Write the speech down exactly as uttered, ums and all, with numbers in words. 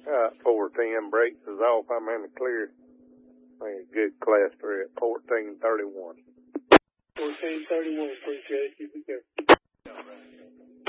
Uh, four ten, brakes is off. I'm in the clear. I think a good class three at fourteen thirty-one. fourteen thirty-one, appreciate it. Keep it there.